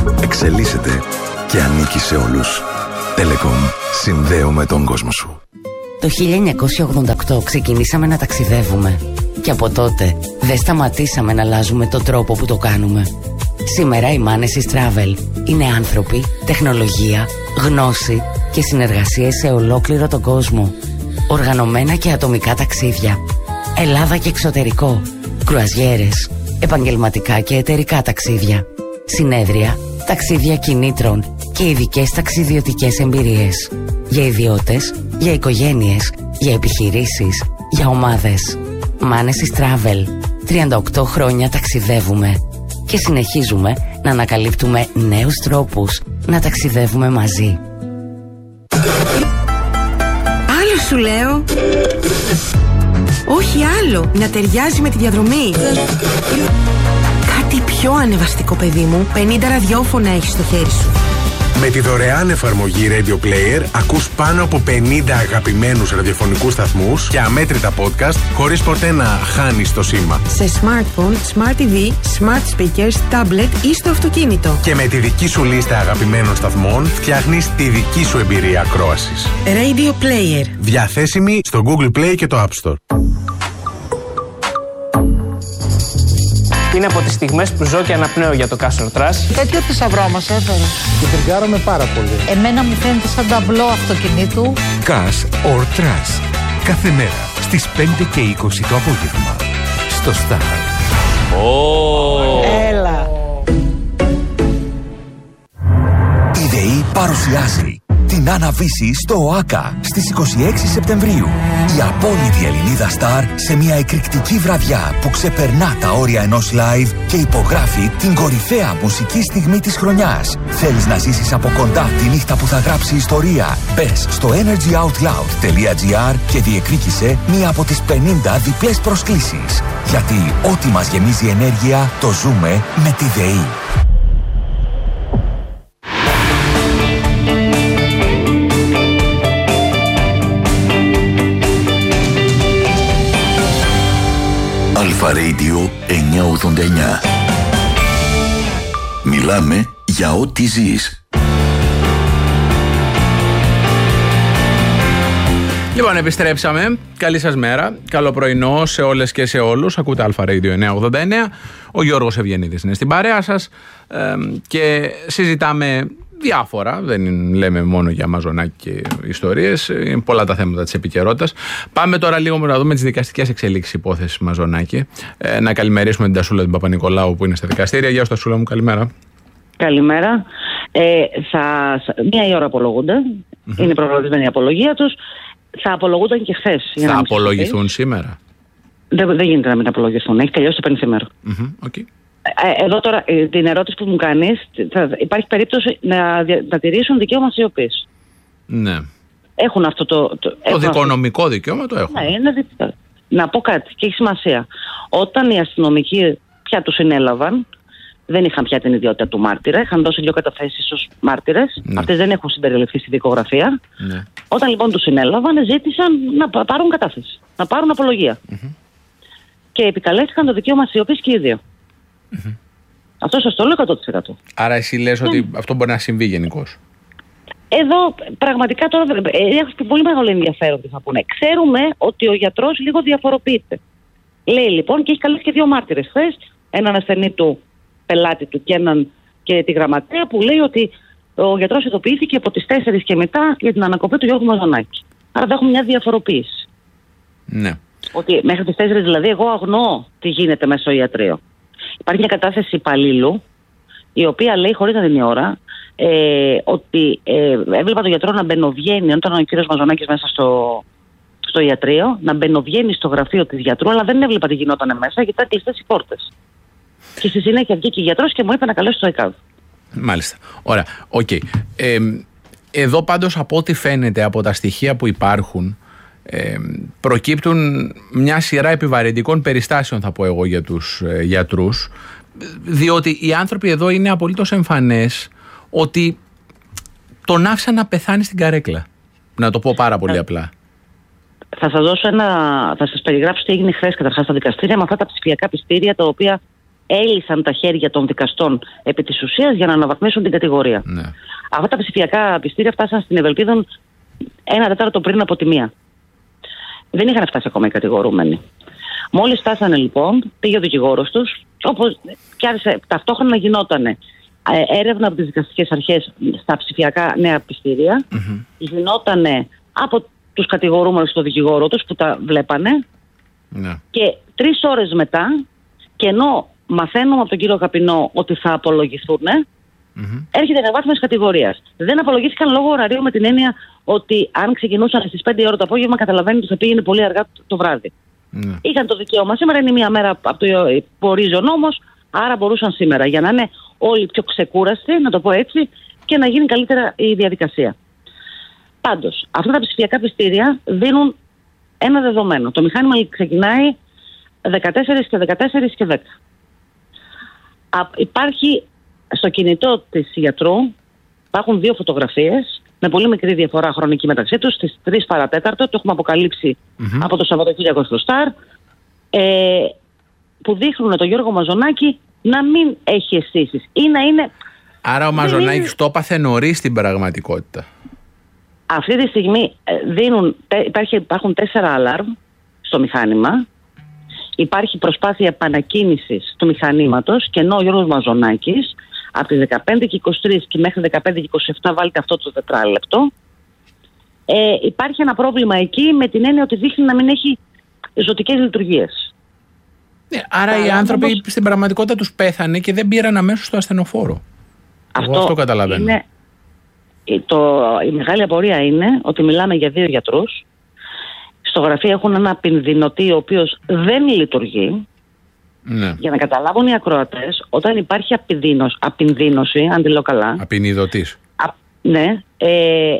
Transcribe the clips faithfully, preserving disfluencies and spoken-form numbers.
εξελίσσεται και ανήκει σε όλους. Telecom. Συνδέουμε τον κόσμο σου. Το χίλια εννιακόσια ογδόντα οκτώ ξεκινήσαμε να ταξιδεύουμε. Και από τότε δεν σταματήσαμε να αλλάζουμε τον τρόπο που το κάνουμε. Σήμερα οι Manesis Travel είναι άνθρωποι, τεχνολογία, γνώση και συνεργασίες σε ολόκληρο τον κόσμο. Οργανωμένα και ατομικά ταξίδια, Ελλάδα και εξωτερικό, κρουαζιέρες, επαγγελματικά και εταιρικά ταξίδια, συνέδρια, ταξίδια κινήτρων και ειδικές ταξιδιωτικές εμπειρίες. Για ιδιώτες, για οικογένειες, για επιχειρήσεις, για ομάδες. Manesis Travel. τριάντα οκτώ χρόνια ταξιδεύουμε και συνεχίζουμε να ανακαλύπτουμε νέους τρόπους να ταξιδεύουμε μαζί. Άλλο σου λέω. Όχι άλλο, να ταιριάζει με τη διαδρομή. Κάτι πιο ανεβαστικό, παιδί μου. πενήντα ραδιόφωνα έχεις στο χέρι σου. Με τη δωρεάν εφαρμογή Radio Player ακούς πάνω από πενήντα αγαπημένους ραδιοφωνικούς σταθμούς και αμέτρητα podcast χωρίς ποτέ να χάνεις το σήμα. Σε smartphone, smart τι βι, smart speakers, tablet ή στο αυτοκίνητο. Και με τη δική σου λίστα αγαπημένων σταθμών φτιάχνεις τη δική σου εμπειρία ακρόασης. Radio Player. Διαθέσιμη στο Google Play και το App Store. Είναι από τις στιγμές που ζω και αναπνέω για το Cash or Trash. Τέτοιο θησαυρό μας έφερε. Και τριγκάραμε πάρα πολύ. Εμένα μου φαίνεται σαν ταμπλό αυτοκινήτου. Cash or Trash. Κάθε μέρα στις πέντε και είκοσι το απόγευμα. Στο Star. Oh. Έλα. Η ΔΕΗ παρουσιάζει την Άννα-Βύση στο ΟΑΚΑ στις είκοσι έξι Σεπτεμβρίου. Η απόλυτη Ελληνίδα Σταρ σε μια εκρηκτική βραδιά που ξεπερνά τα όρια ενός live και υπογράφει την κορυφαία μουσική στιγμή της χρονιάς. Θέλεις να ζήσεις από κοντά τη νύχτα που θα γράψει ιστορία? Μπες στο energyoutloud.gr και διεκδίκησε μία από τις πενήντα διπλές προσκλήσεις. Γιατί ό,τι μας γεμίζει ενέργεια το ζούμε με τη ΔΕΗ. Αλφα Radio εννιακόσια ογδόντα εννιά. Μιλάμε για ό,τι ζεις. Λοιπόν, επιστρέψαμε. Καλή σας μέρα. Καλό πρωινό σε όλες και σε όλους. Ακούτε Αλφα Radio εννιακόσια ογδόντα εννιά. Ο Γιώργος Ευγενίδης είναι στην παρέα σας ε, και συζητάμε διάφορα. Δεν λέμε μόνο για μαζονάκι και ιστορίες. Είναι πολλά τα θέματα της επικαιρότητας. Πάμε τώρα λίγο να δούμε τις δικαστικές εξελίξεις υπόθεσης μαζονάκι. Ε, να καλημερίσουμε την Τασούλα την Παπα-Νικολάου που είναι στα δικαστήρια. Γεια σου, Τασούλα μου, καλημέρα. Καλημέρα. Ε, θα, μία η ώρα απολογούνται. Mm-hmm. Είναι προγραμματισμένη η απολογία τους. Θα απολογούνταν και χθες. Θα απολογηθούν σήμερα? Δεν, δεν γίνεται να μην απολογηθούν. Έχει τελειώσει το πενθήμερο. Mm-hmm. Okay. Εδώ τώρα την ερώτηση που μου κάνεις, θα υπάρχει περίπτωση να, να τηρήσουν δικαίωμα σιωπής. Ναι. Έχουν αυτό το... Το, το δικονομικό αυτό. Δικαίωμα το έχουν. Ναι, είναι δι... Να πω κάτι και έχει σημασία. Όταν οι αστυνομικοί πια τους συνέλαβαν, δεν είχαν πια την ιδιότητα του μάρτυρα, είχαν δώσει δύο καταθέσεις ως μάρτυρες. Ναι. Αυτές δεν έχουν συμπεριληφθεί στη δικογραφία. Ναι. Όταν λοιπόν τους συνέλαβαν, ζήτησαν να πάρουν κατάθεση, να πάρουν απολογία. Mm-hmm. Και επικαλέστηκαν το δικαίωμα σιωπής και οι δύο. Mm-hmm. Αυτό σας το λέω εκατό τοις εκατό. Άρα εσύ λες mm. ότι αυτό μπορεί να συμβεί γενικώς? Εδώ πραγματικά τώρα έχω πολύ μεγάλο ενδιαφέρον τι θα πούνε. Ξέρουμε ότι ο γιατρός λίγο διαφοροποιείται. Λέει λοιπόν και έχει καλέσει και δύο μάρτυρες χθες, έναν ασθενή του, πελάτη του και έναν και τη γραμματέα, που λέει ότι ο γιατρός ειδοποιήθηκε από τις τέσσερις και μετά για την ανακοπή του Γιώργου Μαζονάκη. Άρα θα έχουμε μια διαφοροποίηση. Ναι. Ότι μέχρι τις τέσσερις δηλαδή εγώ αγνοώ τι γίνεται μέσα στο ιατρείο. Υπάρχει μια κατάθεση υπαλλήλου, η οποία λέει, χωρίς να δίνει ώρα, ε, ότι ε, έβλεπα τον γιατρό να μπαινοβγαίνει, όταν ήταν ο κύριος Μαζονάκης μέσα στο, στο ιατρείο, να μπαινοβγαίνει στο γραφείο της γιατρού, αλλά δεν έβλεπα τι γινόταν μέσα, γιατί ήταν κλειστές οι πόρτες. Και στη συνέχεια βγήκε ο γιατρός και μου είπε να καλέσω το ΕΚΑΒ. Μάλιστα. Ωραία. Οκ. Okay. Ε, εδώ πάντως από ό,τι φαίνεται από τα στοιχεία που υπάρχουν, Ε, προκύπτουν μια σειρά επιβαρυντικών περιστάσεων, θα πω εγώ, για τους ε, γιατρούς, διότι οι άνθρωποι εδώ είναι απολύτως εμφανές ότι τον άφησαν να πεθάνει στην καρέκλα, να το πω πάρα πολύ απλά. Θα σας δώσω ένα, θα σας περιγράψω τι έγινε χθες καταρχάς στα δικαστήρια με αυτά τα ψηφιακά πιστήρια τα οποία έλυσαν τα χέρια των δικαστών επί της ουσίας για να αναβαθμίσουν την κατηγορία. Ναι. Αυτά τα ψηφιακά πιστήρια φτάσαν στην Ευελπίδων ένα τετάρτο πριν από τη μία. Δεν είχαν φτάσει ακόμα οι κατηγορούμενοι. Μόλις φτάσανε λοιπόν, πήγε ο δικηγόρος τους, όπως και άρχισε, ταυτόχρονα γινότανε έρευνα από τις δικαστικές αρχές στα ψηφιακά νέα πιστήρια, mm-hmm. γινότανε από τους κατηγορούμενους στο δικηγόρο τους που τα βλέπανε, ναι. Και τρεις ώρες μετά, και ενώ μαθαίνουμε από τον κύριο Καπινό ότι θα απολογηθούν, mm-hmm. έρχεται αναβάθμιση κατηγορίας. Δεν απολογήθηκαν λόγω ωραρίου, με την έννοια ότι αν ξεκινούσαν στις πέντε ώρα το απόγευμα, καταλαβαίνετε ότι θα πήγαινε πολύ αργά το βράδυ. Mm-hmm. Είχαν το δικαίωμα. Σήμερα είναι μία μέρα από το που ορίζει ο νόμος, άρα μπορούσαν σήμερα, για να είναι όλοι πιο ξεκούραστοι, να το πω έτσι, και να γίνει καλύτερα η διαδικασία. Πάντως, αυτά τα ψηφιακά πιστήρια δίνουν ένα δεδομένο. Το μηχάνημα ξεκινάει δεκατέσσερα και δεκατέσσερα και δέκα. Α, υπάρχει στο κινητό της γιατρού, υπάρχουν δύο φωτογραφίες με πολύ μικρή διαφορά χρονική μεταξύ τους, στις τρεις παρατέταρτο, το έχουμε αποκαλύψει mm-hmm. από το Σαββατοκύριακο στο Σταρ, ε, που δείχνουν τον Γιώργο Μαζονάκη να μην έχει αισθήσεις ή να είναι... Άρα ο Μαζονάκης είναι... το έπαθε νωρίς στην πραγματικότητα. Αυτή τη στιγμή δίνουν, υπάρχει, υπάρχουν τέσσερα αλάρμ στο μηχάνημα. Υπάρχει προσπάθεια επανακίνησης του μηχανήματος, και ενώ ο Γιώργος Μαζονάκης από τις δεκαπέντε και είκοσι τρία και μέχρι δεκαπέντε και είκοσι επτά βάλτε αυτό το τετράλεπτο, ε, υπάρχει ένα πρόβλημα εκεί με την έννοια ότι δείχνει να μην έχει ζωτικές λειτουργίες. Ναι, άρα τα οι άνθρωποι όμως... στην πραγματικότητα τους πέθανε και δεν πήραν αμέσως στο ασθενοφόρο. Αυτό, αυτό καταλαβαίνω. Είναι, το, η μεγάλη απορία είναι ότι μιλάμε για δύο γιατρούς. Στο γραφείο έχουν ένα απινδυνωτή ο οποίος δεν λειτουργεί. Ναι. Για να καταλάβουν οι ακροατές, όταν υπάρχει απινδύνωση, απινδύνωση αν τη λέω καλά. Απινιδωτής. Α, ναι. Ε,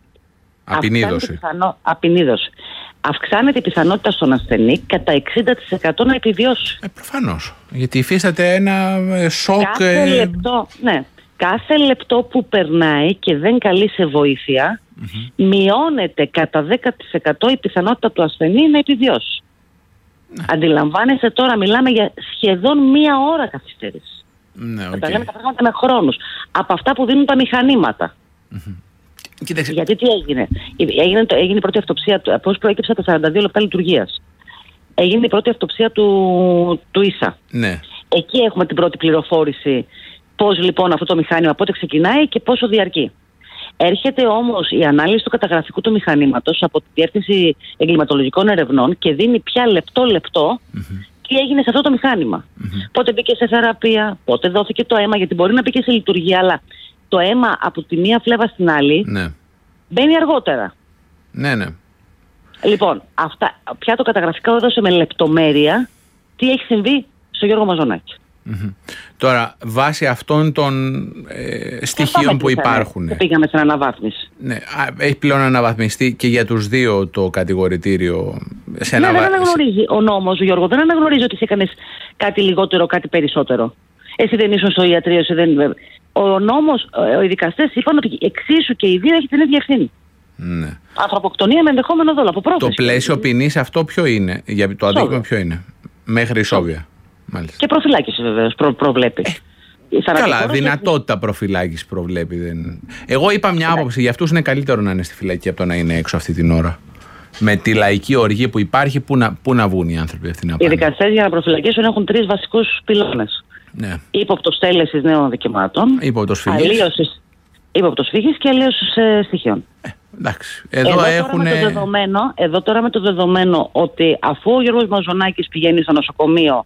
Απινίδωση. Πιθανό, απινίδωση. Αυξάνεται η πιθανότητα στον ασθενή κατά εξήντα τοις εκατό να επιβιώσει. Ε, προφανώς. Γιατί υφίσταται ένα σοκ. Κάθε ε... λεπτό, ναι. Κάθε λεπτό που περνάει και δεν καλεί σε βοήθεια, mm-hmm. μειώνεται κατά δέκα τοις εκατό η πιθανότητα του ασθενή να επιβιώσει. Ναι. Αντιλαμβάνεσαι τώρα, μιλάμε για σχεδόν μία ώρα καθυστέρηση. Ναι, okay. Τα λέμε τα πράγματα με χρόνους. Από αυτά που δίνουν τα μηχανήματα. Mm-hmm. Κοίταξε. Γιατί τι έγινε. Έγινε, έγινε η πρώτη αυτοψία, πώς προέκυψε τα σαράντα δύο λεπτά λειτουργίας. Έγινε η πρώτη αυτοψία του, του ίσα. Ναι. Εκεί έχουμε την πρώτη πληροφόρηση. Πώς λοιπόν αυτό το μηχάνημα, πότε ξεκινάει και πόσο διαρκεί. Έρχεται όμως η ανάλυση του καταγραφικού του μηχανήματος από τη Διεύθυνση Εγκληματολογικών Ερευνών και δίνει πια λεπτό-λεπτό mm-hmm. τι έγινε σε αυτό το μηχάνημα. Mm-hmm. Πότε μπήκε σε θεραπεία, πότε δόθηκε το αίμα, γιατί μπορεί να μπήκε σε λειτουργία, αλλά το αίμα από τη μία φλέβα στην άλλη ναι. μπαίνει αργότερα. Ναι, ναι. Λοιπόν, αυτά, πια το καταγραφικό έδωσε με λεπτομέρεια τι έχει συμβεί στο Γιώργο Μαζονάκη. Mm-hmm. Τώρα, βάσει αυτών των ε, στοιχείων που υπάρχουν. Και πήγαμε στην αναβάθμιση. Ναι, έχει πλέον αναβαθμιστεί και για τους δύο το κατηγορητήριο. Σε ναι, αναβα... δεν αναγνωρίζει ο νόμος, Γιώργο, δεν αναγνωρίζει ότι εσύ έκανες κάτι λιγότερο, κάτι περισσότερο. Εσύ δεν ήσουν στο ιατρείο, εσύ δεν. Ο νόμος, οι δικαστές είπαν ότι εξίσου και οι δύο έχει την ίδια ευθύνη. Ναι. Ανθρωποκτονία με ενδεχόμενο δόλο από πρόθεση. Το πλαίσιο ποινής αυτό ποιο είναι, για το αδίκημα ποιο είναι, μέχρι ισόβια. Μάλιστα. Και προφυλάκηση βεβαίως προ, προβλέπει. Ε, καλά, δυνατότητα έχει... προφυλάκηση προβλέπει. Δεν... Εγώ είπα μια άποψη, για αυτούς είναι καλύτερο να είναι στη φυλακή από το να είναι έξω αυτή την ώρα. Με τη λαϊκή οργή που υπάρχει, πού να, πού να βγουν οι άνθρωποι αυτοί να πάνε. Οι δικαστές για να προφυλακίσουν έχουν τρεις βασικούς πυλώνες. Ναι. Ύποπτος τέλεσης νέων δικαιωμάτων. Ύποπτος φυγής. Ύποπτος φυγής και αλλίωσης ε, στοιχείων. Ε, εντάξει. Εδώ, εδώ, έχουν... τώρα με το δεδομένο, εδώ τώρα με το δεδομένο ότι αφού ο Γιώργος Μαζονάκης πηγαίνει στο νοσοκομείο.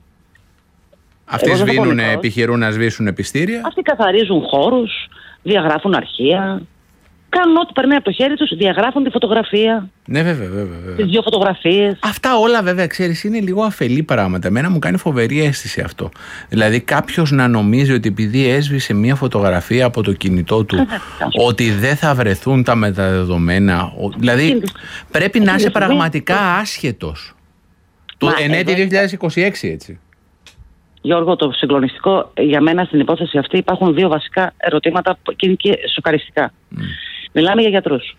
Αυτοί σβήνουν, επιχειρούν να σβήσουν επιστήρια. Αυτοί καθαρίζουν χώρους, διαγράφουν αρχεία. Κάνουν ό,τι περνάει από το χέρι τους, διαγράφουν τη φωτογραφία. Ναι, βέβαια, βέβαια, βέβαια. Τις δύο φωτογραφίες. Αυτά όλα, βέβαια, ξέρεις, είναι λίγο αφελή πράγματα. Εμένα μου κάνει φοβερή αίσθηση αυτό. Δηλαδή, κάποιος να νομίζει ότι επειδή έσβησε μία φωτογραφία από το κινητό του, ότι δεν θα βρεθούν τα μεταδεδομένα. Δηλαδή, πρέπει να είσαι πραγματικά άσχετος. Το εν έτη δύο χιλιάδες είκοσι έξι, έτσι. Γιώργο, το συγκλονιστικό για μένα στην υπόθεση αυτή υπάρχουν δύο βασικά ερωτήματα που είναι και σοκαριστικά. Mm. Μιλάμε για γιατρούς.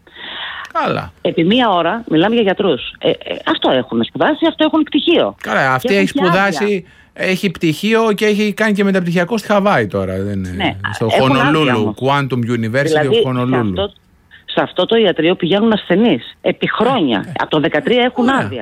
Καλά. Επί μία ώρα μιλάμε για γιατρούς. Ε, ε, αυτό έχουν σπουδάσει, αυτό έχουν πτυχίο. Καλά, αυτή έχει σπουδάσει, έχει πτυχίο και έχει κάνει και μεταπτυχιακό στη Χαβάη τώρα. Δεν είναι. Ναι, στο έχουν Honolulu, άδεια Quantum University δηλαδή, of Honolulu. Σε αυτό, σε αυτό το ιατρείο πηγαίνουν ασθενείς επί χρόνια. Από το δεκατρία έχουν άδεια.